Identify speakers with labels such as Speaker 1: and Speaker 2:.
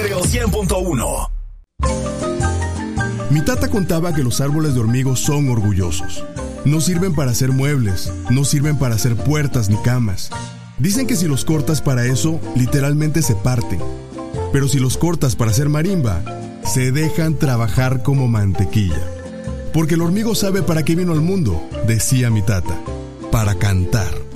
Speaker 1: Estéreo 100.1.
Speaker 2: Mi tata contaba que los árboles de hormigo son orgullosos. No sirven para hacer muebles, no sirven para hacer puertas ni camas. Dicen que si los cortas para eso, literalmente se parten. Pero si los cortas para hacer marimba, se dejan trabajar como mantequilla. Porque el hormigo sabe para qué vino al mundo, decía mi tata, para cantar.